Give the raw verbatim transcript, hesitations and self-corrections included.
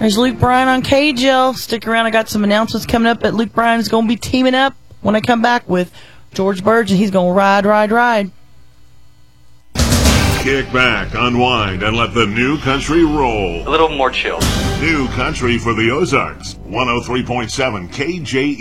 There's Luke Bryan on K J L. Stick around. I got some announcements coming up that Luke Bryan is going to be teaming up when I come back with George Burge, and he's going to ride, ride, ride. Kick back, unwind, and let the new country roll. A little more chill. New country for the Ozarks. one oh three point seven K J E.